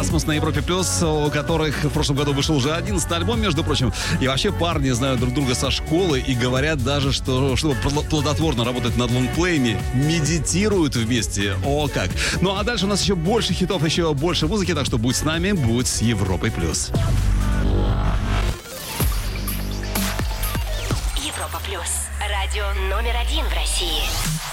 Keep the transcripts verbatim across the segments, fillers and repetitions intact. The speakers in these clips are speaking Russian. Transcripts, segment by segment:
Расмус на Европе Плюс, у которых в прошлом году вышел уже одиннадцатый альбом, между прочим. И вообще парни знают друг друга со школы и говорят даже, что чтобы плодотворно работать над лонгплеями, медитируют вместе. О, как! Ну а дальше у нас еще больше хитов, еще больше музыки, так что будь с нами, будь с Европой Плюс. Европа Плюс. Радио номер один в России.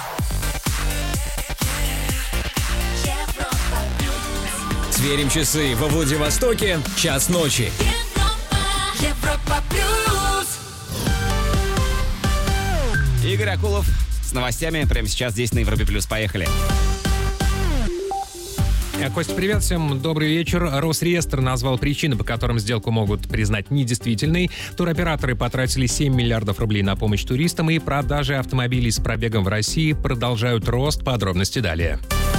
Сверим часы во Владивостоке. Час ночи. Европа Плюс. Игорь Акулов с новостями прямо сейчас здесь на Европе Плюс. Поехали. Костя, привет всем, добрый вечер. Росреестр назвал причины, по которым сделку могут признать недействительной. Туроператоры потратили семь миллиардов рублей на помощь туристам, и продажи автомобилей с пробегом в России продолжают рост. Подробности далее.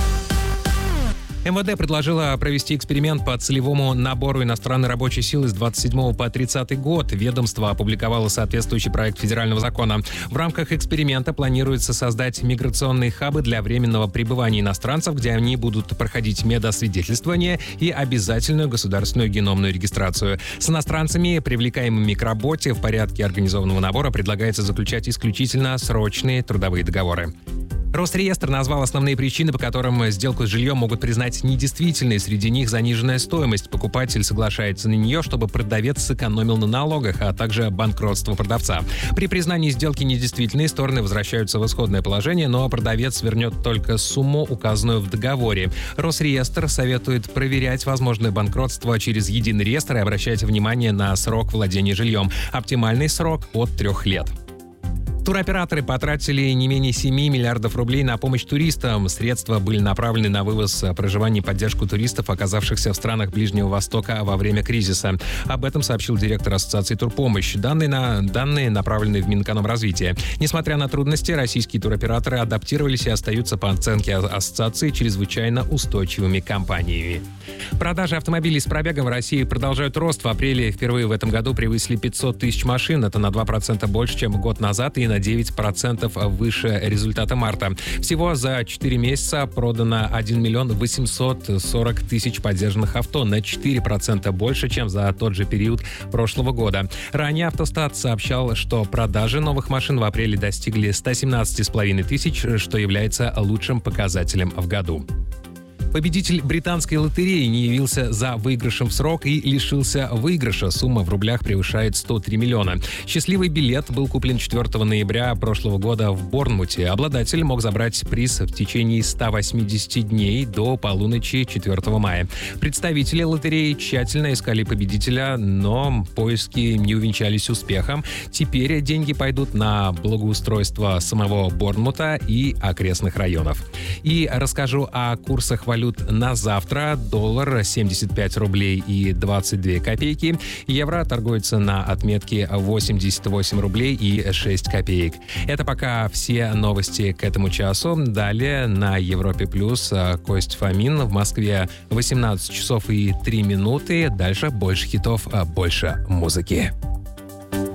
эм вэ дэ предложила провести эксперимент по целевому набору иностранной рабочей силы с двадцать седьмого по тридцатый год. Ведомство опубликовало соответствующий проект федерального закона. В рамках эксперимента планируется создать миграционные хабы для временного пребывания иностранцев, где они будут проходить медосвидетельствование и обязательную государственную геномную регистрацию. С иностранцами, привлекаемыми к работе в порядке организованного набора, предлагается заключать исключительно срочные трудовые договоры. Росреестр назвал основные причины, по которым сделку с жильем могут признать недействительной. Среди них заниженная стоимость. Покупатель соглашается на нее, чтобы продавец сэкономил на налогах, а также банкротство продавца. При признании сделки недействительной стороны возвращаются в исходное положение, но продавец вернет только сумму, указанную в договоре. Росреестр советует проверять возможное банкротство через единый реестр и обращать внимание на срок владения жильем. Оптимальный срок от трех лет. Туроператоры потратили не менее семи миллиардов рублей на помощь туристам. Средства были направлены на вывоз, проживание и поддержку туристов, оказавшихся в странах Ближнего Востока во время кризиса. Об этом сообщил директор Ассоциации «Турпомощь». Данные, на... Данные направлены в Минэкономразвитие. Несмотря на трудности, российские туроператоры адаптировались и остаются, по оценке ассоциации, чрезвычайно устойчивыми компаниями. Продажи автомобилей с пробегом в России продолжают рост. В апреле впервые в этом году превысили пятьсот тысяч машин. Это на два процента больше, чем год назад, и на девять процентов выше результата марта. Всего за четыре месяца продано один миллион восемьсот сорок тысяч подержанных авто, на четыре процента больше, чем за тот же период прошлого года. Ранее Автостат сообщал, что продажи новых машин в апреле достигли сто семнадцать с половиной тысяч, что является лучшим показателем в году. Победитель британской лотереи не явился за выигрышем в срок и лишился выигрыша. Сумма в рублях превышает сто три миллиона. Счастливый билет был куплен четвёртого ноября прошлого года в Борнмуте. Обладатель мог забрать приз в течение ста восьмидесяти дней до полуночи четвёртого мая. Представители лотереи тщательно искали победителя, но поиски не увенчались успехом. Теперь деньги пойдут на благоустройство самого Борнмута и окрестных районов. И расскажу о курсах валют на завтра. Доллар семьдесят пять рублей и двадцать две копейки. Евро торгуется на отметке восемьдесят восемь рублей и шесть копеек. Это пока все новости к этому часу. Далее на Европе Плюс Кость Фомин. В Москве восемнадцать часов и три минуты. Дальше больше хитов, больше музыки.